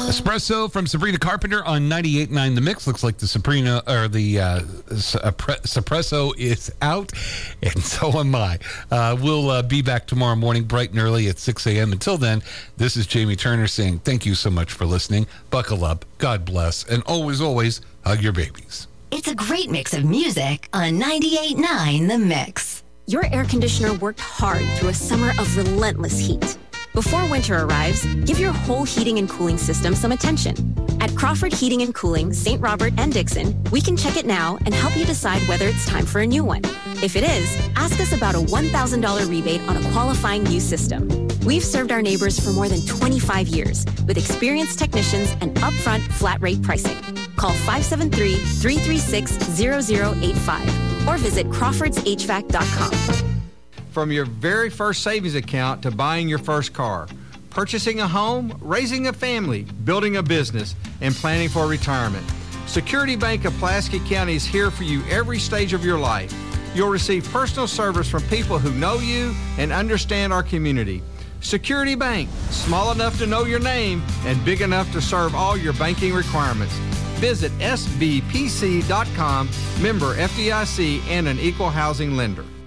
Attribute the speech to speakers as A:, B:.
A: Espresso from Sabrina Carpenter on 98.9 The Mix. Looks like the Sabrina or the Suppresso is out, and so am I. We'll be back tomorrow morning bright and early at 6 a.m. Until then, this is Jamie Turner saying thank you so much for listening. Buckle up, God bless, and always, always hug your babies.
B: It's a great mix of music on 98.9 The Mix.
C: Your air conditioner worked hard through a summer of relentless heat. Before winter arrives, give your whole heating and cooling system some attention. At Crawford Heating and Cooling, St. Robert and Dixon, we can check it now and help you decide whether it's time for a new one. If it is, ask us about a $1,000 rebate on a qualifying new system. We've served our neighbors for more than 25 years with experienced technicians and upfront flat rate pricing. Call 573-336-0085 or visit crawfordshvac.com.
D: From your very first savings account to buying your first car, purchasing a home, raising a family, building a business, and planning for retirement, Security Bank of Pulaski County is here for you every stage of your life. You'll receive personal service from people who know you and understand our community. Security Bank, small enough to know your name and big enough to serve all your banking requirements. Visit sbpc.com, member FDIC, and an equal housing lender.